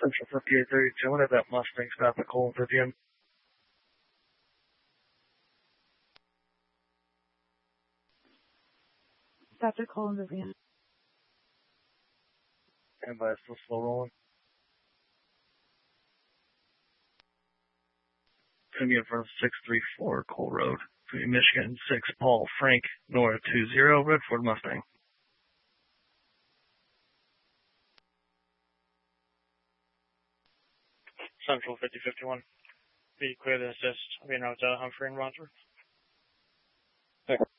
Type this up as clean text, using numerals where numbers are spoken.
Central 5832, what did that Mustang stop at Colon Vivian? Stop at Colon Vivian. And by still slow rolling. Going to be in front of 634 Cole Road. Michigan 6 Paul Frank Nora 20 Red Ford Mustang. Central 5051. Be clear to assist. I'll be in route to Humphrey and Wadsworth.